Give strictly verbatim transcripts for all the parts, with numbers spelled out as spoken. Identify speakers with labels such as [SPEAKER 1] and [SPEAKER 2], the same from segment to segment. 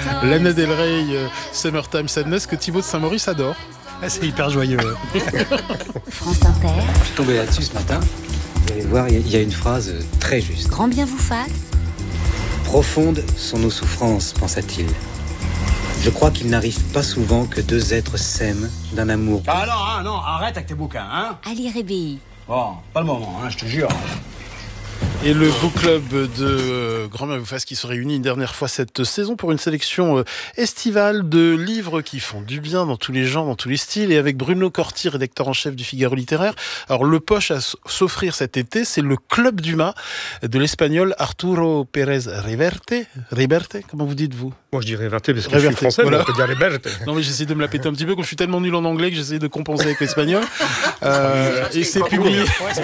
[SPEAKER 1] Lana Del Rey, euh, Summertime Sadness, que Thibaut de Saint-Maurice adore.
[SPEAKER 2] Ah, c'est hyper joyeux.
[SPEAKER 3] France Inter.
[SPEAKER 4] Je suis tombé là-dessus ce matin. Vous allez voir, il y a une phrase très juste.
[SPEAKER 3] Grand bien vous fasse.
[SPEAKER 4] Profondes sont nos souffrances, pensa-t-il. Je crois qu'il n'arrive pas souvent que deux êtres s'aiment d'un amour.
[SPEAKER 5] Ah non, hein, non, arrête avec tes bouquins, hein.
[SPEAKER 3] À lire et B.
[SPEAKER 5] Bon, pas le moment, hein, je te jure.
[SPEAKER 1] Et le book club de euh, Grand Bien vous fasse qui se réunit une dernière fois cette saison pour une sélection euh, estivale de livres qui font du bien dans tous les genres, dans tous les styles, et avec Bruno Corti, rédacteur en chef du Figaro littéraire. Alors le poche à s'offrir cet été, c'est le Club Dumas de l'espagnol Arturo Pérez Reverte. Reverte, comment vous dites-vous?
[SPEAKER 6] Moi je dis Reverte parce que
[SPEAKER 1] Reverte,
[SPEAKER 6] je suis français,
[SPEAKER 1] voilà.
[SPEAKER 6] mais on peut dire Reverte.
[SPEAKER 1] Non mais j'essaie de me la péter un petit peu, comme je suis tellement nul en anglais que j'essaie de compenser avec l'espagnol. Euh, et c'est publié.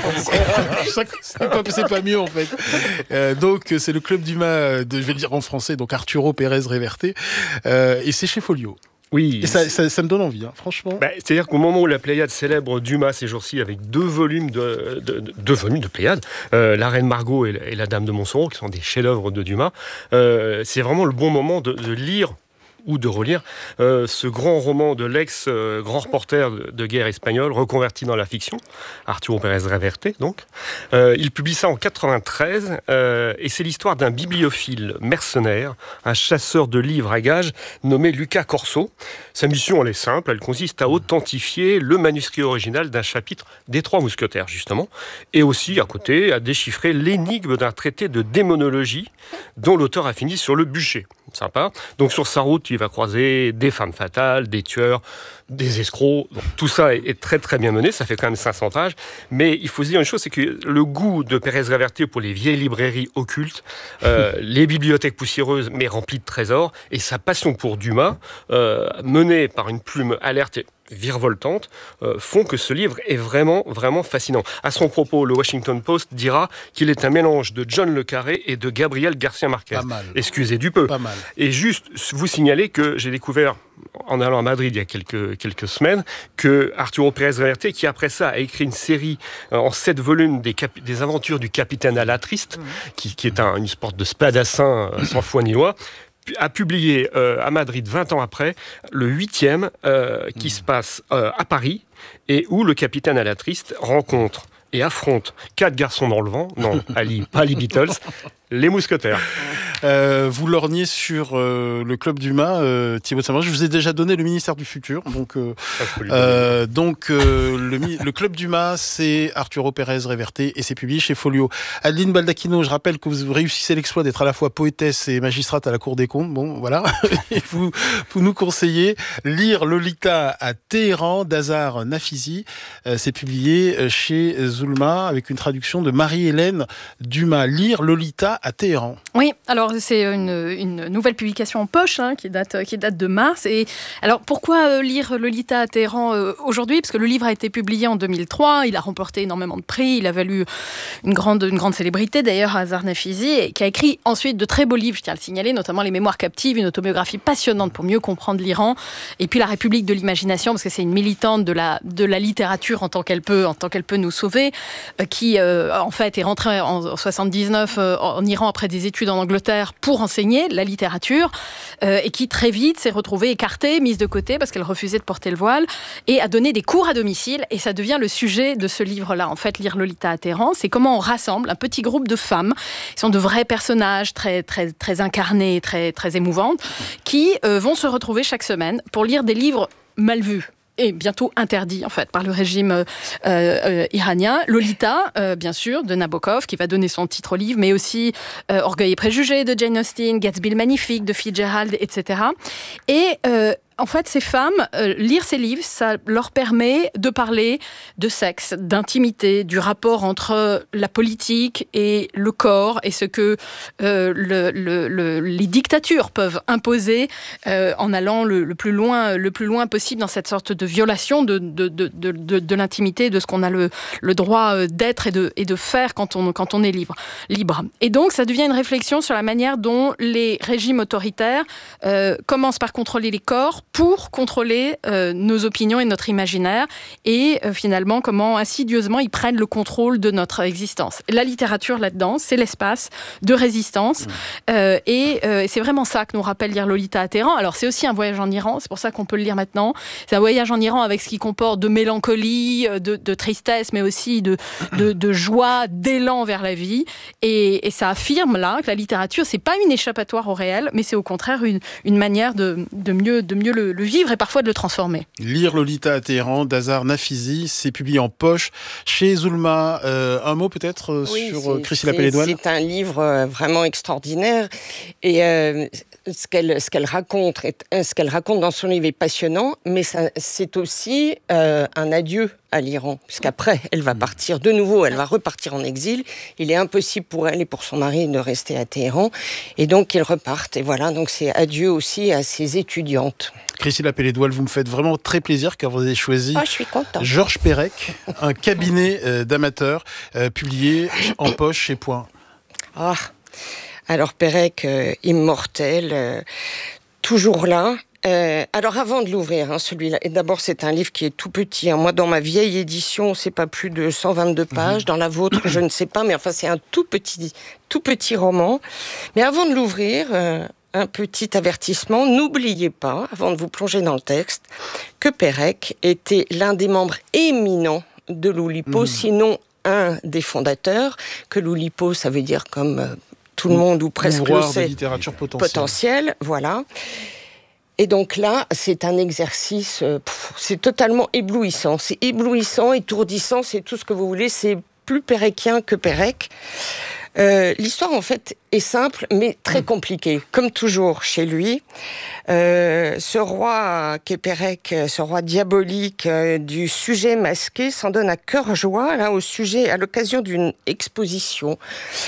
[SPEAKER 1] C'est pas, c'est pas mieux en fait. Euh, donc c'est le Club Dumas de, je vais le dire en français, donc Arturo Pérez Reverte, euh, et c'est chez Folio.
[SPEAKER 6] Oui.
[SPEAKER 1] Et ça, ça, ça me donne envie, hein, franchement.
[SPEAKER 6] Bah, c'est-à-dire qu'au moment où la Pléiade célèbre Dumas ces jours-ci avec deux volumes de, de, de, deux volumes de Pléiade, euh, La Reine Margot et la, et la Dame de Montsoreau, qui sont des chefs-d'œuvre de Dumas, euh, c'est vraiment le bon moment de, de lire ou de relire euh, ce grand roman de l'ex-grand euh, reporter de, de guerre espagnol reconverti dans la fiction, Arturo Pérez Reverte donc. Euh, il publie ça en quatre-vingt-treize euh, et c'est l'histoire d'un bibliophile mercenaire, un chasseur de livres à gages nommé Luca Corso. Sa mission, elle est simple, elle consiste à authentifier le manuscrit original d'un chapitre des Trois Mousquetaires, justement, et aussi, à côté, à déchiffrer l'énigme d'un traité de démonologie dont l'auteur a fini sur le bûcher. Sympa. Donc sur sa route, il va croiser des femmes fatales, des tueurs, des escrocs. Donc, tout ça est, est très très bien mené, ça fait quand même cinq cents pages. Mais il faut se dire une chose, c'est que le goût de Pérez Reverte pour les vieilles librairies occultes, euh, les bibliothèques poussiéreuses mais remplies de trésors, et sa passion pour Dumas, euh, menée par une plume alerte et virevoltante, euh, font que ce livre est vraiment, vraiment fascinant. À son propos, le Washington Post dira qu'il est un mélange de John le Carré et de Gabriel Garcia Marquez.
[SPEAKER 1] Pas mal.
[SPEAKER 6] Excusez du peu.
[SPEAKER 1] Pas mal.
[SPEAKER 6] Et juste vous signaler que j'ai découvert, en allant à Madrid il y a quelques, quelques semaines, que Arturo Pérez Reverte, qui après ça a écrit une série euh, en sept volumes des, cap- des aventures du capitaine Alatriste, mmh. qui, qui est un, une sorte de spadassin euh, sans foi ni loi, a publié euh, à Madrid vingt ans après le huitième euh, qui mmh. se passe euh, à Paris et où le capitaine Alatriste rencontre et affronte quatre garçons dans le vent, non, Ali, pas les Beatles, les mousquetaires.
[SPEAKER 1] Euh, vous lorgnez sur euh, le Club Dumas, euh, Thibaut de Saint-Maurice. Je vous ai déjà donné le ministère du futur. Donc, euh, euh, donc euh, le, le Club Dumas, c'est Arturo Pérez Reverte et c'est publié chez Folio. Adeline Baldacchino, je rappelle que vous réussissez l'exploit d'être à la fois poétesse et magistrate à la Cour des comptes. Bon, voilà. Et vous, vous nous conseillez lire Lolita à Téhéran d'Azar Nafizi. Euh, c'est publié chez Zulma avec une traduction de Marie-Hélène Dumas. Lire Lolita à Téhéran.
[SPEAKER 7] Oui, alors c'est une, une nouvelle publication en poche hein, qui, date, qui date de mars. Et alors pourquoi euh, lire Lolita à Téhéran euh, aujourd'hui? Parce que le livre a été publié en deux mille trois, il a remporté énormément de prix, il a valu une grande, une grande célébrité d'ailleurs à Azar Nafizi, et qui a écrit ensuite de très beaux livres, je tiens à le signaler, notamment Les Mémoires captives, une autobiographie passionnante pour mieux comprendre l'Iran, et puis La République de l'imagination, parce que c'est une militante de la, de la littérature en tant qu'elle peut, en tant qu'elle peut nous sauver, euh, qui euh, en fait est rentrée en, en soixante-dix-neuf euh, en Iran après des études en Angleterre pour enseigner la littérature euh, et qui très vite s'est retrouvée écartée, mise de côté parce qu'elle refusait de porter le voile et a donné des cours à domicile, et ça devient le sujet de ce livre-là. En fait, Lire Lolita à Téhéran, c'est comment on rassemble un petit groupe de femmes qui sont de vrais personnages très, très, très incarnés, très, très émouvantes, qui euh, vont se retrouver chaque semaine pour lire des livres mal vus et bientôt interdit en fait par le régime euh, euh, iranien. Lolita, euh, bien sûr, de Nabokov, qui va donner son titre au livre, mais aussi euh, Orgueil et préjugés de Jane Austen, Gatsby le Magnifique de Fitzgerald, et cetera. Et euh, en fait, ces femmes, euh, lire ces livres, ça leur permet de parler de sexe, d'intimité, du rapport entre la politique et le corps, et ce que euh, le, le, le, les dictatures peuvent imposer euh, en allant le, le, plus loin, le plus loin possible dans cette sorte de violation de, de, de, de, de, de l'intimité, de ce qu'on a le, le droit d'être et de, et de faire quand on, quand on est libre, libre. Et donc, ça devient une réflexion sur la manière dont les régimes autoritaires euh, commencent par contrôler les corps pour contrôler euh, nos opinions et notre imaginaire, et euh, finalement comment insidieusement ils prennent le contrôle de notre existence. La littérature là-dedans, c'est l'espace de résistance, mmh. euh, et euh, c'est vraiment ça que nous rappelle lire Lolita à Téhéran. Alors c'est aussi un voyage en Iran, c'est pour ça qu'on peut le lire maintenant. C'est un voyage en Iran avec ce qui comporte de mélancolie, de, de tristesse, mais aussi de, de, de joie, d'élan vers la vie, et, et ça affirme là que la littérature, c'est pas une échappatoire au réel, mais c'est au contraire une, une manière de, de mieux, de mieux le, le vivre et parfois de le transformer.
[SPEAKER 1] Lire Lolita à Téhéran d'Azar Nafizi, c'est publié en poche chez Zulma. Euh, un mot peut-être
[SPEAKER 2] oui,
[SPEAKER 1] sur Christine Lapelle-Édouane.
[SPEAKER 2] C'est un livre vraiment extraordinaire, et euh, ce qu'elle, ce qu'elle raconte, ce qu'elle raconte dans son livre est passionnant, mais ça, c'est aussi euh, un adieu à l'Iran, puisqu'après, elle va partir de nouveau, elle va repartir en exil. Il est impossible pour elle et pour son mari de rester à Téhéran, et donc ils repartent. Et voilà, donc c'est adieu aussi à ses étudiantes.
[SPEAKER 1] Christine Lapelle-Édouane, vous me faites vraiment très plaisir car vous avez choisi
[SPEAKER 2] oh, je suis contente.
[SPEAKER 1] Georges Perec, un cabinet euh, d'amateurs, euh, publié en poche chez Point.
[SPEAKER 2] Ah, alors Perec, euh, immortel, euh, toujours là. Euh, alors avant de l'ouvrir, hein, celui-là, et d'abord c'est un livre qui est tout petit. Hein. Moi, dans ma vieille édition, c'est pas plus de cent vingt-deux pages. Mmh. Dans la vôtre, je ne sais pas, mais enfin c'est un tout petit, tout petit roman. Mais avant de l'ouvrir, euh, un petit avertissement. N'oubliez pas, avant de vous plonger dans le texte, que Perec était l'un des membres éminents de l'Oulipo, mmh. sinon un des fondateurs. Que l'Oulipo, ça veut dire comme euh, tout le monde ou presque le sait,
[SPEAKER 1] de littérature potentielle.
[SPEAKER 2] potentielle, voilà. Et donc là, c'est un exercice, euh, pff, c'est totalement éblouissant. C'est éblouissant, étourdissant, c'est tout ce que vous voulez. C'est plus péréquien que Perec. Euh, l'histoire, en fait, est simple, mais très compliquée. Comme toujours chez lui, euh, ce roi qu'est Perec, ce roi diabolique euh, du sujet masqué, s'en donne à cœur joie, là, au sujet, à l'occasion d'une exposition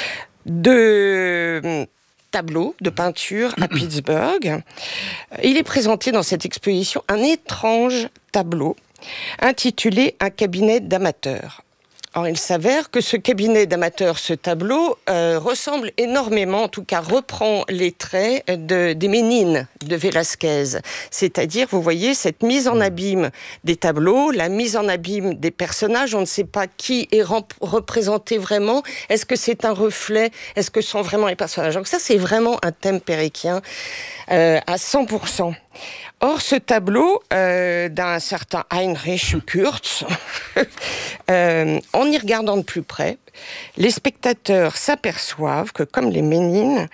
[SPEAKER 2] de tableau de peinture à Pittsburgh. Il est présenté dans cette exposition un étrange tableau intitulé « Un cabinet d'amateurs ». Or, il s'avère que ce cabinet d'amateurs, ce tableau, euh, ressemble énormément, en tout cas reprend les traits de, des Ménines de Velázquez. C'est-à-dire, vous voyez, cette mise en abîme des tableaux, la mise en abîme des personnages, on ne sait pas qui est rem- représenté vraiment. Est-ce que c'est un reflet? Est-ce que ce sont vraiment les personnages? Donc ça, c'est vraiment un thème péréquien euh, à cent pour cent. Or, ce tableau euh, d'un certain Heinrich Kurz, euh, en y regardant de plus près, les spectateurs s'aperçoivent que, comme les Ménines,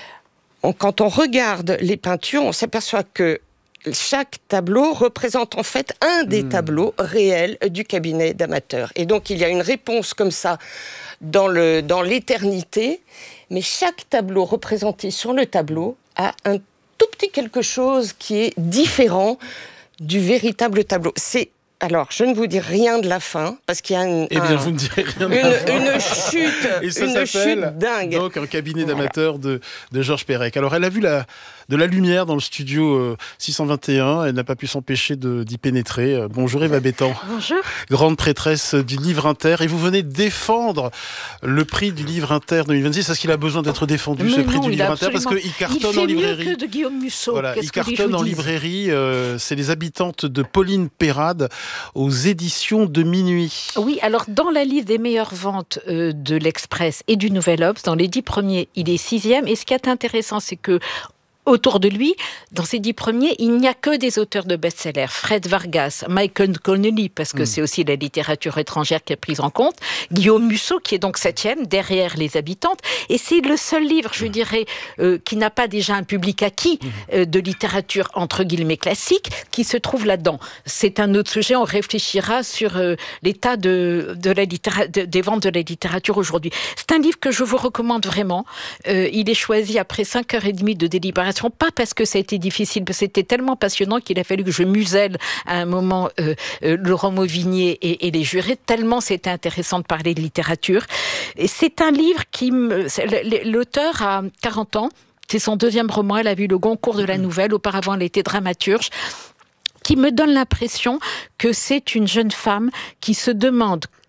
[SPEAKER 2] on, quand on regarde les peintures, on s'aperçoit que chaque tableau représente en fait un des mmh. tableaux réels du cabinet d'amateurs. Et donc, il y a une réponse comme ça dans, le, dans l'éternité, mais chaque tableau représenté sur le tableau a un tout petit quelque chose qui est différent du véritable tableau. C'est Alors, je ne vous dis rien de la fin, parce qu'il y a une,
[SPEAKER 1] eh bien,
[SPEAKER 2] un,
[SPEAKER 1] vous ne direz rien de
[SPEAKER 2] une,
[SPEAKER 1] la fin.
[SPEAKER 2] une chute,
[SPEAKER 1] Et ça
[SPEAKER 2] une
[SPEAKER 1] s'appelle
[SPEAKER 2] chute dingue.
[SPEAKER 1] Donc, un cabinet d'amateurs voilà. de, de Georges Perec. Alors, elle a vu la, de la lumière dans le studio euh, six cent vingt et un. Elle n'a pas pu s'empêcher de, d'y pénétrer. Euh, bonjour Eva Bétan.
[SPEAKER 8] Bonjour. Grande
[SPEAKER 1] prêtresse du Livre Inter. Et vous venez défendre le prix du Livre Inter deux mille vingt-six. Est-ce qu'il a besoin d'être défendu,
[SPEAKER 8] Mais
[SPEAKER 1] ce prix
[SPEAKER 8] non,
[SPEAKER 1] du Livre
[SPEAKER 8] Inter?
[SPEAKER 1] Parce qu'il cartonne
[SPEAKER 8] il fait
[SPEAKER 1] en librairie.
[SPEAKER 8] Mieux que de Guillaume Musso.
[SPEAKER 1] Voilà,
[SPEAKER 8] Qu'est-ce
[SPEAKER 1] il
[SPEAKER 8] que
[SPEAKER 1] cartonne en librairie. Euh, c'est Les Habitantes de Pauline Perrade aux éditions de Minuit.
[SPEAKER 8] Oui, alors dans la liste des meilleures ventes euh, de l'Express et du Nouvel Obs, dans les dix premiers, il est sixième. Et ce qui est intéressant, c'est que autour de lui, dans ces dix premiers, il n'y a que des auteurs de best-sellers. Fred Vargas, Michael Connelly, parce que mmh. c'est aussi la littérature étrangère qui est prise en compte. Guillaume Musso, qui est donc septième, derrière Les Habitantes. Et c'est le seul livre, je dirais, euh, qui n'a pas déjà un public acquis euh, de littérature, entre guillemets, classique, qui se trouve là-dedans. C'est un autre sujet, on réfléchira sur euh, l'état de, de la littéra- de, des ventes de la littérature aujourd'hui. C'est un livre que je vous recommande vraiment. Euh, il est choisi après cinq heures trente de délibération. Pas parce que ça a été difficile, parce que c'était tellement passionnant qu'il a fallu que je muselle à un moment euh, euh, Laurent Mauvigné et, et les jurés, tellement c'était intéressant de parler de littérature. Et c'est un livre qui me... L'auteur a quarante ans, c'est son deuxième roman, elle a vu le Goncourt de la Nouvelle, auparavant elle était dramaturge, qui me donne l'impression que c'est une jeune femme qui se demande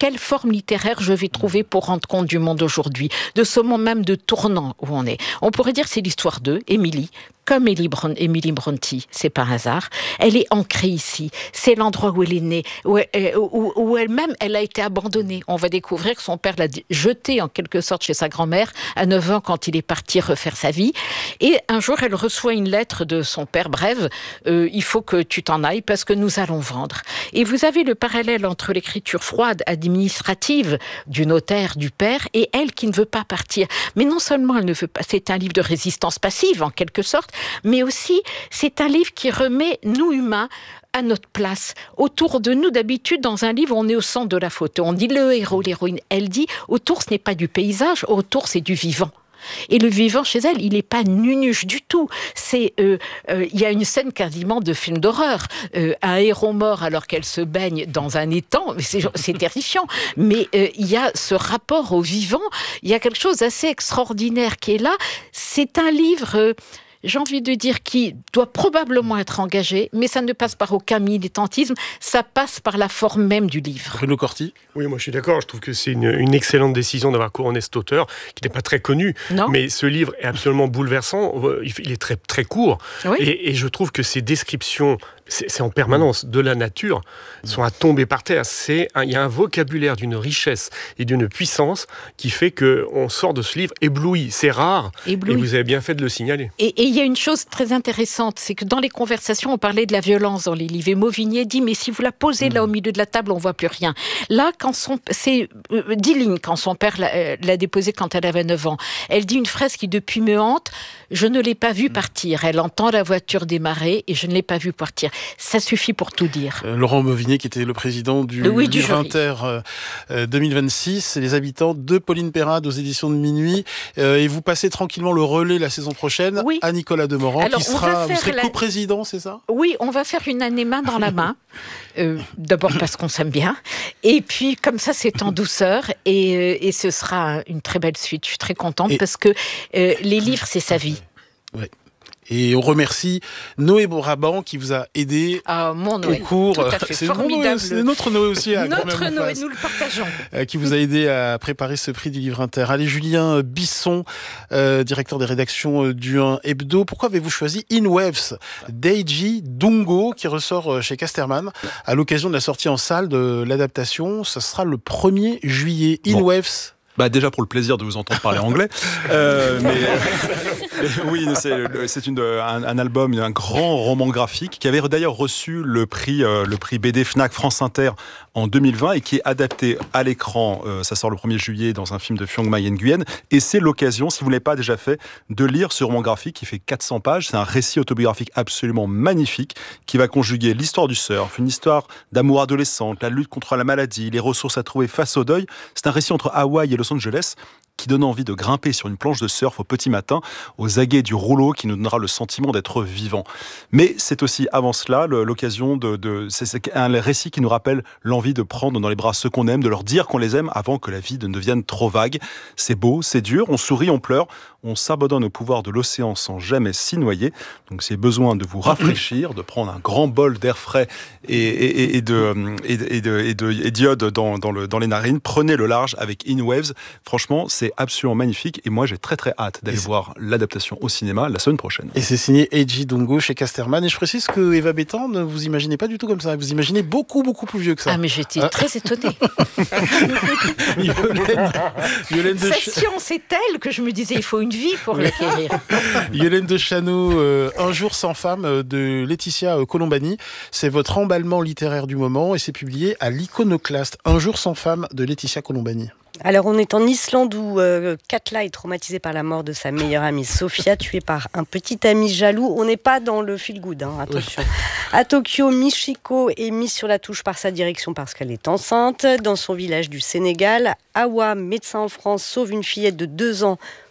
[SPEAKER 8] quelle forme littéraire je vais trouver pour rendre compte du monde aujourd'hui, de ce moment même de tournant où on est. On pourrait dire que c'est l'histoire d'eux, Émilie, comme Émilie Brontë, c'est par hasard. Elle est ancrée ici. C'est l'endroit où elle est née, où, elle, où, où elle-même, elle a été abandonnée. On va découvrir que son père l'a jetée en quelque sorte chez sa grand-mère à neuf ans quand il est parti refaire sa vie. Et un jour, elle reçoit une lettre de son père, brève, euh, il faut que tu t'en ailles parce que nous allons vendre. Et vous avez le parallèle entre l'écriture froide, administrative du notaire, du père, et elle qui ne veut pas partir. Mais non seulement elle ne veut pas, c'est un livre de résistance passive en quelque sorte, mais aussi, c'est un livre qui remet nous humains à notre place. Autour de nous, d'habitude, dans un livre, on est au centre de la photo. On dit le héros, l'héroïne. Elle dit, autour, ce n'est pas du paysage, autour, c'est du vivant. Et le vivant chez elle, il n'est pas nunuche du tout. C'est, euh, euh, il y a une scène quasiment de film d'horreur. Euh, un héros mort alors qu'elle se baigne dans un étang, c'est, c'est terrifiant. Mais euh, il y a ce rapport au vivant, il y a quelque chose d'assez extraordinaire qui est là. C'est un livre... Euh, j'ai envie de dire, qui doit probablement être engagé, mais ça ne passe par aucun militantisme, ça passe par la forme même du livre.
[SPEAKER 1] Bruno Corti ?
[SPEAKER 6] Oui, moi je suis d'accord, je trouve que c'est une, une excellente décision d'avoir couronné cet auteur, qui n'est pas très connu,
[SPEAKER 8] non.
[SPEAKER 6] mais ce livre est absolument bouleversant, il est très, très court,
[SPEAKER 8] oui.
[SPEAKER 6] et, et je trouve que ces descriptions, c'est, c'est en permanence, de la nature, sont à tomber par terre. C'est un, il y a un vocabulaire d'une richesse et d'une puissance qui fait qu'on sort de ce livre ébloui. C'est rare, ébloui. Et vous avez bien fait de le signaler.
[SPEAKER 8] Et, et il y a une chose très intéressante, c'est que dans les conversations, on parlait de la violence dans les livres. Et Mauvigné dit, mais si vous la posez là au milieu de la table, on ne voit plus rien. Là, quand son, c'est euh, dix lignes quand son père l'a, euh, l'a déposée quand elle avait neuf ans. Elle dit une phrase qui depuis me hante, je ne l'ai pas vue partir. Elle entend la voiture démarrer et je ne l'ai pas vue partir. Ça suffit pour tout dire.
[SPEAKER 1] Euh, Laurent Mauvigné, qui était le président du
[SPEAKER 8] oui,
[SPEAKER 1] Livre Inter euh, deux mille vingt-six, et les habitants de Pauline Perrade aux éditions de Minuit. Euh, et vous passez tranquillement le relais la saison prochaine
[SPEAKER 8] oui.
[SPEAKER 1] à Nicolas Demorand, Alors, qui sera, vous serez la... coprésident, c'est ça ?
[SPEAKER 8] Oui, on va faire une année main dans la main. Euh, d'abord parce qu'on s'aime bien. Et puis, comme ça, c'est en douceur. Et, euh, et ce sera une très belle suite. Je suis très contente et... parce que euh, les livres, c'est sa vie.
[SPEAKER 1] Ouais. Et on remercie Noé Brabant qui vous a aidé
[SPEAKER 8] ah, mon Noé.
[SPEAKER 1] au cours.
[SPEAKER 8] Tout à fait,
[SPEAKER 1] c'est
[SPEAKER 8] formidable.
[SPEAKER 1] Noé, c'est notre Noé aussi. À
[SPEAKER 8] notre Noé, nous le partageons.
[SPEAKER 1] Euh, qui vous a aidé à préparer ce prix du Livre Inter. Allez, Julien Bisson, euh, directeur des rédactions du un Hebdo. Pourquoi avez-vous choisi In Waves d'Eiji Dungo, qui ressort chez Casterman à l'occasion de la sortie en salle de l'adaptation? Ça sera le premier juillet. In bon. Waves.
[SPEAKER 9] Bah déjà pour le plaisir de vous entendre parler anglais, euh, mais, mais oui, c'est, c'est une, un, un album, un grand roman graphique qui avait d'ailleurs reçu le prix, euh, le prix B D Fnac France Inter en deux mille vingt et qui est adapté à l'écran. Euh, ça sort le premier juillet dans un film de Phiong Mai Nguyen et c'est l'occasion, si vous ne l'avez pas déjà fait, de lire ce roman graphique qui fait quatre cents pages. C'est un récit autobiographique absolument magnifique qui va conjuguer l'histoire du surf, une histoire d'amour adolescente, la lutte contre la maladie, les ressources à trouver face au deuil. C'est un récit entre Hawaï et Los Angeles qui donne envie de grimper sur une planche de surf au petit matin, aux aguets du rouleau qui nous donnera le sentiment d'être vivant. Mais c'est aussi, avant cela, l'occasion de... de c'est un récit qui nous rappelle l'envie de prendre dans les bras ceux qu'on aime, de leur dire qu'on les aime avant que la vie ne devienne trop vague. C'est beau, c'est dur, on sourit, on pleure, on s'abandonne au pouvoir de l'océan sans jamais s'y noyer. Donc c'est besoin de vous rafraîchir, de prendre un grand bol d'air frais et, et, et, de, et, de, et, de, et, de, et d'iode dans, dans, le, dans les narines. Prenez le large avec In Waves. Franchement, c'est absolument magnifique et moi j'ai très très hâte d'aller voir l'adaptation au cinéma la semaine prochaine.
[SPEAKER 1] Et c'est signé Eiji Dungo chez Casterman. Et je précise que Eva Bétan, ne vous imaginez pas du tout comme ça. Vous imaginez beaucoup beaucoup plus vieux que ça.
[SPEAKER 8] Ah mais j'étais ah. très étonnée.
[SPEAKER 1] Yolène, Yolène de
[SPEAKER 8] Sa science est telle que je me disais il faut une vie pour l'acquérir.
[SPEAKER 1] Yolène de Chano, euh, Un jour sans femme de Laetitia Colombani. C'est votre emballement littéraire du moment et c'est publié à l'Iconoclaste. Un jour sans femme de Laetitia Colombani.
[SPEAKER 10] Alors on est en Islande où euh, Katla est traumatisée par la mort de sa meilleure amie Sofia, tuée par un petit ami jaloux. On n'est pas dans le feel good, hein, attention. À Tokyo, Michiko est mise sur la touche par sa direction parce qu'elle est enceinte. Dans son village du Sénégal, Awa, médecin en France, sauve une fillette de deux ans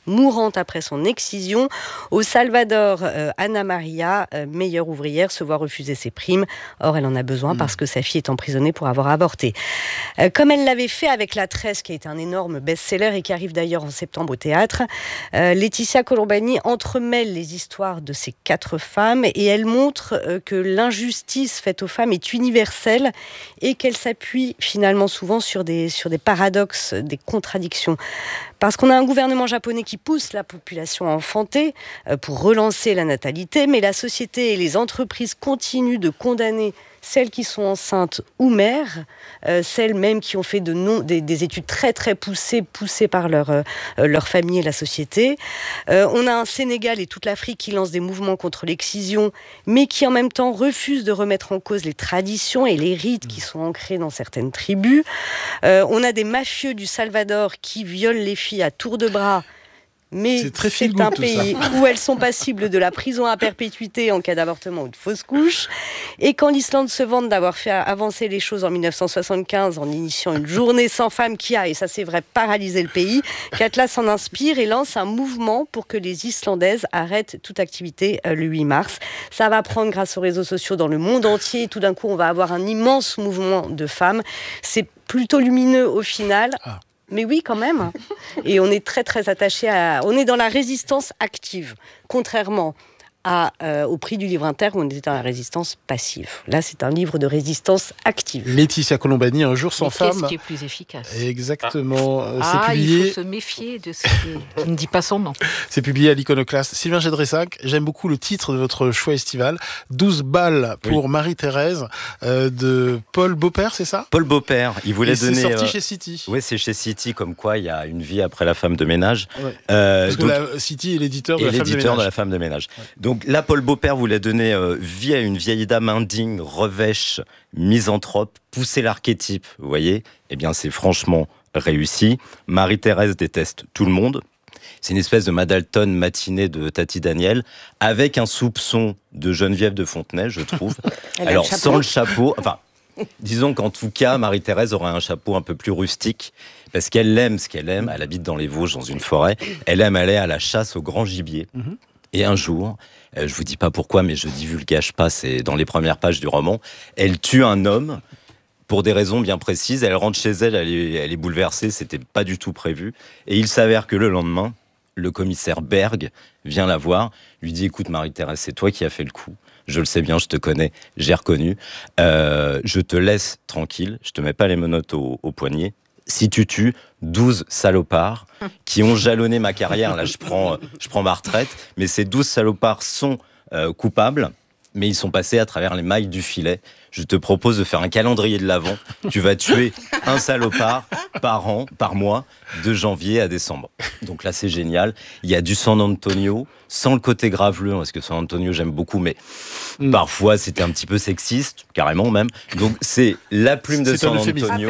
[SPEAKER 10] mourante après son excision. Au Salvador, euh, Ana Maria, euh, meilleure ouvrière, se voit refuser ses primes. Or, elle en a besoin mmh. parce que sa fille est emprisonnée pour avoir avorté. Euh, comme elle l'avait fait avec La Tresse, qui a été un énorme best-seller et qui arrive d'ailleurs en septembre au théâtre, euh, Laetitia Colombani entremêle les histoires de ces quatre femmes et elle montre euh, que l'injustice faite aux femmes est universelle et qu'elle s'appuie finalement souvent sur des, sur des paradoxes, des contradictions. Parce qu'on a un gouvernement japonais qui pousse la population à enfanter euh, pour relancer la natalité, mais la société et les entreprises continuent de condamner celles qui sont enceintes ou mères, euh, celles même qui ont fait de non, des, des études très très poussées, poussées par leur, euh, leur famille et la société. Euh, on a un Sénégal et toute l'Afrique qui lancent des mouvements contre l'excision, mais qui en même temps refusent de remettre en cause les traditions et les rites qui sont ancrés dans certaines tribus. Euh, on a des mafieux du Salvador qui violent les filles à tour de bras. Mais c'est, très c'est un pays où elles sont passibles de la prison à perpétuité en cas d'avortement ou de fausse couche. Et quand l'Islande se vante d'avoir fait avancer les choses en dix-neuf cent soixante-quinze en initiant une journée sans femmes qui a, et ça c'est vrai, paralysé le pays, qu'Atlas s'en inspire et lance un mouvement pour que les Islandaises arrêtent toute activité euh, le huit mars. Ça va prendre grâce aux réseaux sociaux dans le monde entier. Et tout d'un coup, on va avoir un immense mouvement de femmes. C'est plutôt lumineux au final. Ah. Mais oui, quand même. Et on est très, très attaché à... On est dans la résistance active, contrairement à, euh, au prix du livre inter où on était dans la résistance passive. Là, c'est un livre de résistance active.
[SPEAKER 1] Laetitia Colombani, Un jour sans
[SPEAKER 8] Mais
[SPEAKER 1] femme.
[SPEAKER 8] Qu'est-ce qui est plus efficace ?
[SPEAKER 1] Exactement.
[SPEAKER 8] Ah,
[SPEAKER 1] c'est
[SPEAKER 8] ah
[SPEAKER 1] publié...
[SPEAKER 8] il faut se méfier de ce qui ne dit pas son nom.
[SPEAKER 1] C'est publié à l'Iconoclaste. Sylvain Gédressac, j'aime beaucoup le titre de votre choix estival. douze balles pour oui. Marie-Thérèse euh, de Paul Beaupère, c'est ça ?
[SPEAKER 11] Paul Beaupère. Il voulait
[SPEAKER 1] Et
[SPEAKER 11] donner.
[SPEAKER 1] C'est sorti
[SPEAKER 11] euh...
[SPEAKER 1] chez City.
[SPEAKER 11] Oui, c'est chez City, comme quoi il y a une vie après la femme de ménage.
[SPEAKER 1] Ouais.
[SPEAKER 11] Euh,
[SPEAKER 1] Parce
[SPEAKER 11] donc...
[SPEAKER 1] que la City est l'éditeur de,
[SPEAKER 11] et
[SPEAKER 1] la,
[SPEAKER 11] l'éditeur
[SPEAKER 1] femme de,
[SPEAKER 11] de la femme de ménage. Ouais. Donc là, Paul Beaupère voulait donner euh, vie à une vieille dame indigne, revêche, misanthrope, pousser l'archétype, vous voyez ? Eh bien, c'est franchement réussi. Marie-Thérèse déteste tout le monde. C'est une espèce de Madalton matinée de Tati Daniel, avec un soupçon de Geneviève de Fontenay, je trouve. Alors, le sans le chapeau... Enfin, disons qu'en tout cas, Marie-Thérèse aurait un chapeau un peu plus rustique, parce qu'elle aime ce qu'elle aime. Elle habite dans les Vosges, dans une forêt. Elle aime aller à la chasse au grand gibier. Mm-hmm. Et un jour, euh, je vous dis pas pourquoi, mais je divulgage pas, c'est dans les premières pages du roman, elle tue un homme pour des raisons bien précises. Elle rentre chez elle, elle est, elle est bouleversée, c'était pas du tout prévu. Et il s'avère que le lendemain, le commissaire Berg vient la voir, lui dit « Écoute Marie-Thérèse, c'est toi qui as fait le coup. Je le sais bien, je te connais, j'ai reconnu. Euh, je te laisse tranquille, je te mets pas les menottes au, au poignet. Si tu tues douze salopards qui ont jalonné ma carrière, là je prends, je prends ma retraite, mais ces douze salopards sont euh, coupables, mais ils sont passés à travers les mailles du filet. Je te propose de faire un calendrier de l'Avent. Tu vas tuer un salopard par an, par mois, de janvier à décembre. Donc là, c'est génial. Il y a du San Antonio, sans le côté graveleux, parce que San Antonio, j'aime beaucoup, mais mm. parfois, c'était un petit peu sexiste, carrément même. Donc, c'est la plume de c'est San Antonio,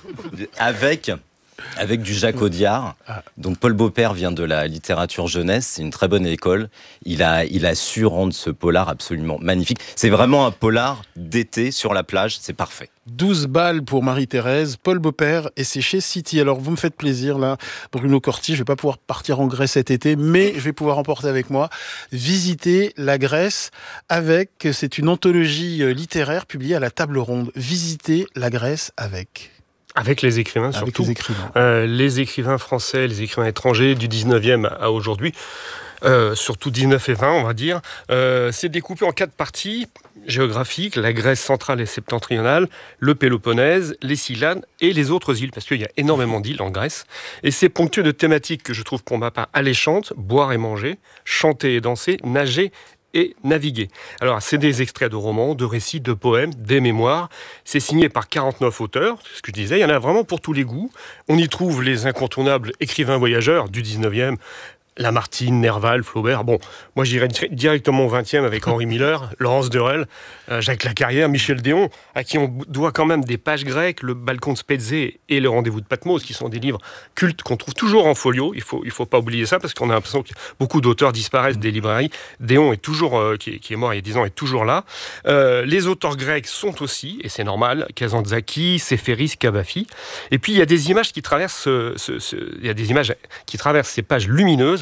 [SPEAKER 11] avec... avec du Jacques Audiard. Donc Paul Beaupère vient de la littérature jeunesse, c'est une très bonne école. Il a, il a su rendre ce polar absolument magnifique. C'est vraiment un polar d'été sur la plage, c'est parfait.
[SPEAKER 1] douze balles pour Marie-Thérèse, Paul Beaupère, et c'est chez City. Alors vous me faites plaisir là, Bruno Corti, je vais pas pouvoir partir en Grèce cet été, mais je vais pouvoir emporter avec moi visiter la Grèce avec, c'est une anthologie littéraire publiée à la Table Ronde. Visiter la Grèce avec...
[SPEAKER 6] Avec les écrivains,
[SPEAKER 1] Avec
[SPEAKER 6] surtout.
[SPEAKER 1] Les écrivains.
[SPEAKER 6] Euh, les écrivains français, les écrivains étrangers, du dix-neuvième à aujourd'hui. Euh, surtout dix-neuf et vingt, on va dire. Euh, c'est découpé en quatre parties géographiques. La Grèce centrale et septentrionale, le Péloponnèse, les Cyclades et les autres îles, parce qu'il y a énormément d'îles en Grèce. Et c'est ponctué de thématiques que je trouve pour ma part alléchantes. Boire et manger, chanter et danser, nager et naviguer. Alors, c'est des extraits de romans, de récits, de poèmes, des mémoires. C'est signé par quarante-neuf auteurs, c'est ce que je disais. Il y en a vraiment pour tous les goûts. On y trouve les incontournables écrivains voyageurs du dix-neuvième, Lamartine, Nerval, Flaubert. Bon, moi j'irais directement au vingtième avec Henri Miller, Laurence Derel, euh, Jacques Lacarrière, Michel Déon, à qui on doit quand même des pages grecques, le Balcon de Spézé et le Rendez-vous de Patmos, qui sont des livres cultes qu'on trouve toujours en folio. Il faut, il faut pas oublier ça, parce qu'on a l'impression que beaucoup d'auteurs disparaissent des librairies. Déon est toujours, euh, qui, qui est mort il y a dix ans, est toujours là. Euh, les auteurs grecs sont aussi, et c'est normal, Kazantzakis, Séféris, Cavafi. Et puis il y a des images qui traversent, ce, ce, ce, il y a des images qui traversent ces pages lumineuses.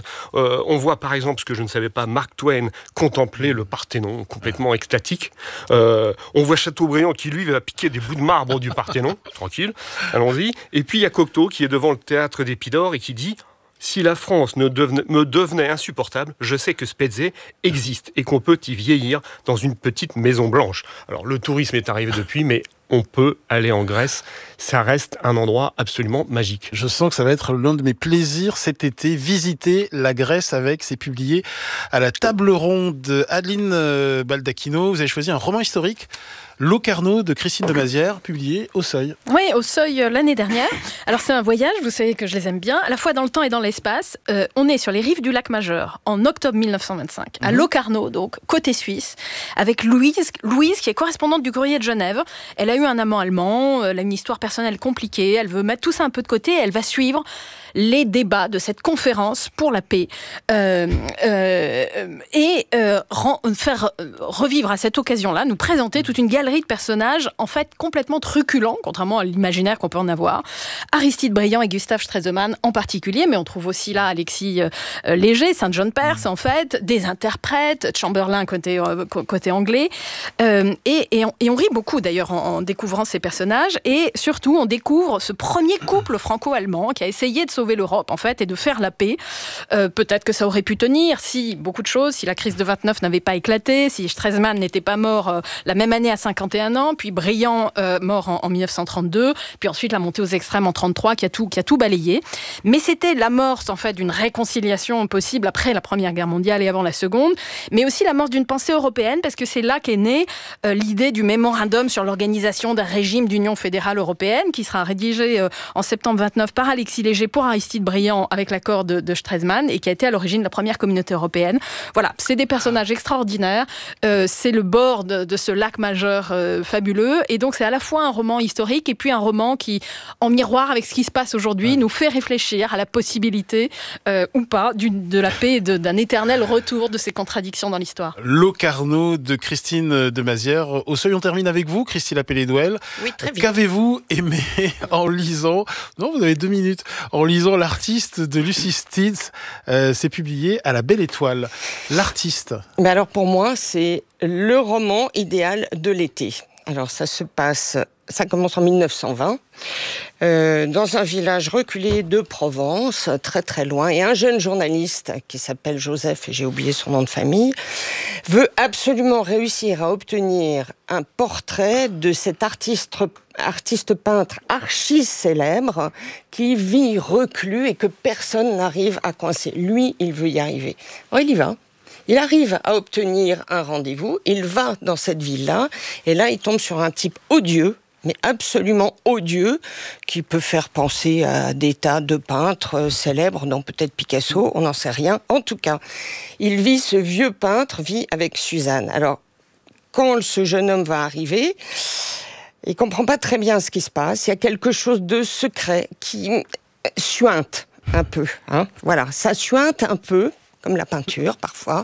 [SPEAKER 6] phases. Euh, on voit par exemple, ce que je ne savais pas, Mark Twain contempler le Parthénon, complètement extatique. Euh, on voit Chateaubriand qui, lui, va piquer des bouts de marbre du Parthénon. Tranquille, allons-y. Et puis il y a Cocteau qui est devant le théâtre d'Épidore et qui dit... Si la France ne devenait, me devenait insupportable, je sais que Spezze existe et qu'on peut y vieillir dans une petite maison blanche. Alors le tourisme est arrivé depuis, mais on peut aller en Grèce. Ça reste un endroit absolument magique.
[SPEAKER 1] Je sens que ça va être l'un de mes plaisirs cet été, visiter la Grèce avec, c'est publié à la table ronde. Adeline Baldacchino, vous avez choisi un roman historique, Locarno de Christine de Mazières, publié au Seuil.
[SPEAKER 7] Oui, au Seuil euh, l'année dernière. Alors c'est un voyage, vous savez que je les aime bien, à la fois dans le temps et dans l'espace. Euh, on est sur les rives du lac Majeur en octobre mille neuf cent vingt-cinq, à mmh. Locarno, donc côté suisse, avec Louise, Louise qui est correspondante du Courrier de Genève. Elle a eu un amant allemand, elle a une histoire personnelle compliquée, elle veut mettre tout ça un peu de côté et elle va suivre les débats de cette conférence pour la paix euh, euh, et euh, rend, faire revivre à cette occasion-là, nous présenter toute une galerie de personnages en fait complètement truculents, contrairement à l'imaginaire qu'on peut en avoir. Aristide Briand et Gustave Stresemann en particulier, mais on trouve aussi là Alexis euh, Léger, Saint John Perse en fait, des interprètes, Chamberlain côté, euh, côté anglais, euh, et, et, on, et on rit beaucoup d'ailleurs en, en découvrant ces personnages, et surtout on découvre ce premier couple franco-allemand qui a essayé de sauver l'Europe en fait et de faire la paix. Euh, peut-être que ça aurait pu tenir si beaucoup de choses, si la crise de vingt-neuf n'avait pas éclaté, si Stresemann n'était pas mort euh, la même année à cinquante et un ans, puis Briand euh, mort en, en mille neuf cent trente-deux, puis ensuite la montée aux extrêmes en trente-trois qui a tout, qui a tout balayé. Mais c'était l'amorce en fait d'une réconciliation possible après la Première Guerre mondiale et avant la Seconde, mais aussi l'amorce d'une pensée européenne parce que c'est là qu'est née euh, l'idée du mémorandum sur l'organisation d'un régime d'union fédérale européenne qui sera rédigé euh, en septembre vingt-neuf par Alexis Léger pour Aristide Briand avec l'accord de, de Stresemann et qui a été à l'origine de la première communauté européenne. Voilà, c'est des personnages extraordinaires. Euh, c'est le bord de, de ce lac Majeur euh, fabuleux. Et donc, c'est à la fois un roman historique et puis un roman qui, en miroir avec ce qui se passe aujourd'hui, ouais. nous fait réfléchir à la possibilité euh, ou pas d'une, de la paix et de, d'un éternel retour de ces contradictions dans l'histoire.
[SPEAKER 1] Locarno de Christine de Mazières. Au Seuil, on termine avec vous, Christine Lapellé-Douel.
[SPEAKER 2] Oui, très bien.
[SPEAKER 1] Qu'avez-vous aimé en lisant... Non, vous avez deux minutes. En lisant L'artiste de Lucy Steeds, euh, c'est publié à la Belle Étoile. L'artiste.
[SPEAKER 2] Mais alors pour moi, c'est le roman idéal de l'été. Alors ça se passe, ça commence en mille neuf cent vingt, euh, dans un village reculé de Provence, très très loin, et un jeune journaliste qui s'appelle Joseph, et j'ai oublié son nom de famille, veut absolument réussir à obtenir un portrait de cet artiste, artiste peintre archi célèbre qui vit reclus et que personne n'arrive à coincer. Lui, il veut y arriver. Alors, il y va. Il arrive à obtenir un rendez-vous, il va dans cette ville-là, et là, il tombe sur un type odieux, mais absolument odieux, qui peut faire penser à des tas de peintres célèbres, dont peut-être Picasso, on n'en sait rien. En tout cas, il vit, ce vieux peintre vit avec Suzanne. Alors, quand ce jeune homme va arriver, il ne comprend pas très bien ce qui se passe, il y a quelque chose de secret qui suinte un peu. Hein. Voilà, ça suinte un peu, comme la peinture parfois.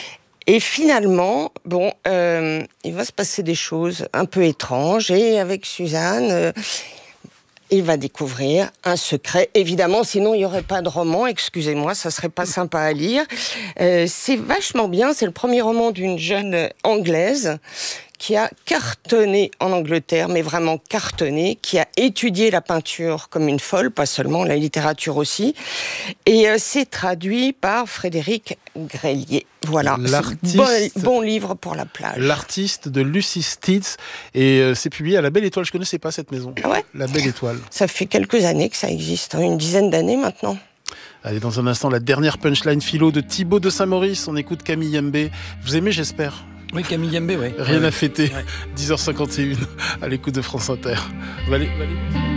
[SPEAKER 2] Et finalement, bon, euh, il va se passer des choses un peu étranges. Et avec Suzanne, euh, il va découvrir un secret. Évidemment, sinon il n'y aurait pas de roman. Excusez-moi, ça serait pas sympa à lire. Euh, c'est vachement bien. C'est le premier roman d'une jeune Anglaise qui a cartonné en Angleterre, mais vraiment cartonné, qui a étudié la peinture comme une folle, pas seulement, la littérature aussi. Et euh, c'est traduit par Frédéric Grélier. Voilà, bon, bon livre pour la plage.
[SPEAKER 1] L'artiste de Lucy Steeds, et euh, c'est publié à la Belle Étoile. Je ne connaissais pas cette maison.
[SPEAKER 2] Ah ouais ?
[SPEAKER 1] La Belle Étoile.
[SPEAKER 2] Ça fait quelques années que ça existe, hein, une dizaine d'années maintenant.
[SPEAKER 1] Allez, dans un instant, la dernière punchline philo de Thibaut de Saint-Maurice. On écoute Camille Yembé. Vous aimez, j'espère ?
[SPEAKER 12] Oui, Camille Yembé, oui.
[SPEAKER 1] Rien
[SPEAKER 12] ouais.
[SPEAKER 1] à fêter.
[SPEAKER 12] Ouais.
[SPEAKER 1] dix heures cinquante et une à l'écoute de France Inter. Allez, allez.